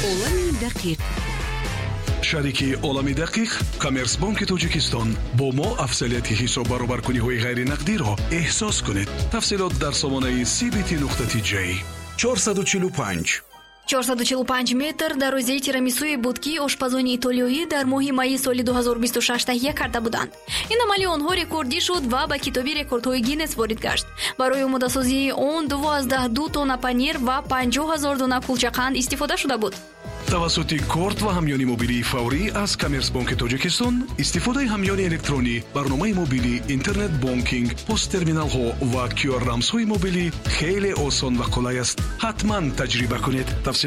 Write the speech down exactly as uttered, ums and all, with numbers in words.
олами дақиқ. шарики олами дақиқ коммерсбанки тоҷикистон бо мо афзалияти ҳисоб баробаркуниҳои ғайринақдиро эҳсос кунед. тафсилот дар сомонаи си би ти нуқта ти ҷей. чорсаду чилу панҷ чорсаду чилу панҷ метр дарозаи тирамисуи буд ки ошпазони итолиёӣ дар моҳи майи соли ду ҳазору бисту шаш таҳия карда буданд. ин амали онҳо рекордӣ шуд ва ба китоби рекордҳои гиннес ворид гашт. барои омодасозии он дувоздаҳ ду тонна панир ва панҷоҳ ҳазор дона кулчақанд истифода шуда буд. тавассути корт ва ҳамёни мобилии фаврӣ аз коммерсбанки тоҷикистон истифодаи ҳамёни электронӣ, барномаи мобилӣ, интернет бонкинг, посттерминалҳо ва кю ар рамзҳои мобилӣ хеле осон ва қулай аст. ҳатман таҷриба кунед.